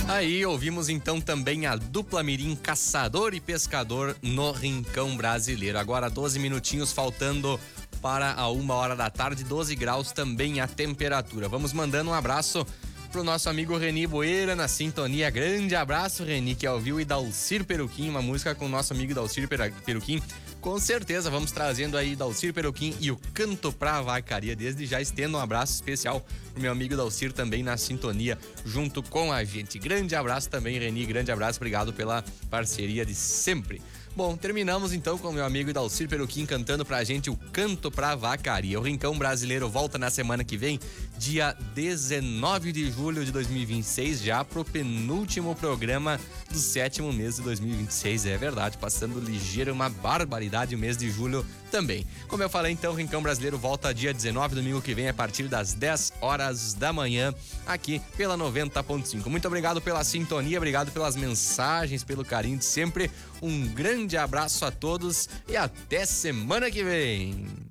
Aí ouvimos então também a dupla mirim Caçador e Pescador no Rincão Brasileiro. Agora 12 minutinhos faltando para a 1h da tarde, 12 graus também a temperatura. Vamos mandando um abraço pro nosso amigo Reni Boeira na sintonia. Grande abraço, Reni, que ouviu, e Dalcir Peruquim, uma música com o nosso amigo Dalcir Peruquim. Com certeza vamos trazendo aí Dalcir Peruquim e o Canto pra Vacaria. Desde já estendo um abraço especial pro meu amigo Dalcir também na sintonia junto com a gente. Grande abraço também, Reni, grande abraço, obrigado pela parceria de sempre. Bom, terminamos então com o meu amigo Dalcir Peruquim cantando pra gente o Canto pra Vacaria. O Rincão Brasileiro volta na semana que vem, dia 19 de julho de 2026, já pro penúltimo programa do 7º mês de 2026. É verdade, passando ligeiro, uma barbaridade o mês de julho também. Como eu falei então, o Rincão Brasileiro volta dia 19, domingo que vem, a partir das 10 horas da manhã, aqui pela 90.5. Muito obrigado pela sintonia, obrigado pelas mensagens, pelo carinho de sempre. Um grande abraço a todos e até semana que vem.